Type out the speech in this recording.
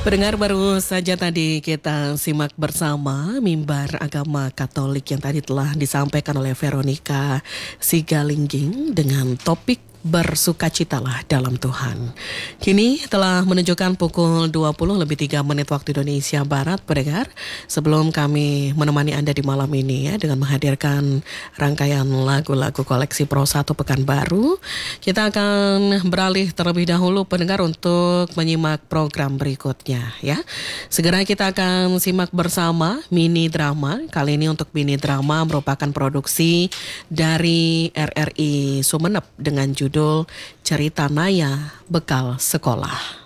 Pendengar, baru saja tadi kita simak bersama mimbar agama Katolik yang tadi telah disampaikan oleh Veronica Sigalingging dengan topik bersukacitalah dalam Tuhan. Kini telah menunjukkan pukul 20:03 waktu Indonesia Barat, pendengar. Sebelum kami menemani Anda di malam ini ya dengan menghadirkan rangkaian lagu-lagu koleksi Pro 1 Pekanbaru, kita akan beralih terlebih dahulu, pendengar, untuk menyimak program berikutnya ya. Segera kita akan simak bersama mini drama. Kali ini untuk mini drama merupakan produksi dari RRI Sumeneb dengan judul Cerita Naya Bekal Sekolah.